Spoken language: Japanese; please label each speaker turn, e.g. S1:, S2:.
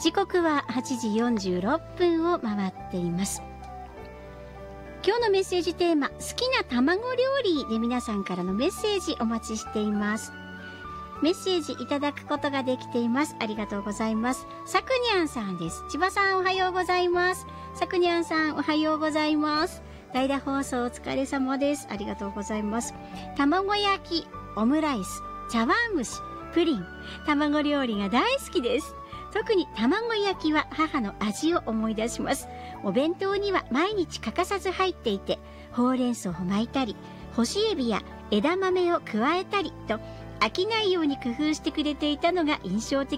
S1: 時刻は8時46分を回っています。今日のメッセージテーマ、好きな卵料理で皆さんからのメッセージお待ちしています。メッセージいただくことができています。ありがとうございます。さくにゃんさんです。千葉さんおはようございます。さくにゃんさんおはようございます。代打放送お疲れ様です。ありがとうございます。卵焼き、オムライス、茶碗蒸し、プリン、卵料理が大好きです。特に卵焼きは母の味を思い出します。お弁当には毎日欠かさず入っていて、ほうれん草を巻いたり、干しエビや枝豆を加えたりと、飽きないように工夫してくれていたのが印象的